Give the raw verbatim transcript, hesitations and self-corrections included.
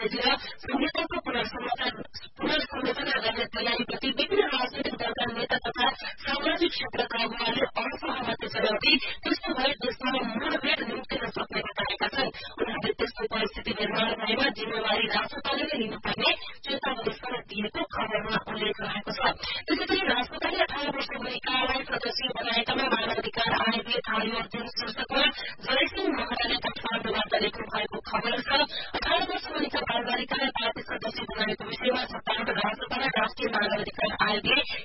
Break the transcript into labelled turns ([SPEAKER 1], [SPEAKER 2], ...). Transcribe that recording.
[SPEAKER 1] तेजीमा संहिताको पुनर्संरचना गर्ने तयारीप्रति विभिन्न राजनैतिक दलका नेता तथा सामाजिक क्षेत्रका अगुवाले असहमति जनाउँदै त्यस्तो भए देशमा मूलभेद निम्तिन सक्ने बताएका छन्। उनीहरूले त्यस्तो परिस्थिति निर्माण भएमा जिम्मेवारी राष्ट्रपालले लिनुपर्ने चेतावनी समेत दिएको खबरमा उल्लेख रहेको छ। त्यसैगरी राष्ट्रपतिले अठार वर्ष भएकालाई सदस्य बनाएकामा मानवाधिकार आयोगले थाल्यो अर्जुन शीर्षकमा जयसिंह महराले काठमाडौँबाट लेख्नु भएको खबर छ। अठार वर्ष भएका बालबालिकालाई पार्टी सदस्य बनाएको विषयमा सत्तारूढ़ राष्ट्रपाल राष्ट्रिय मानवाधिकार आयोगले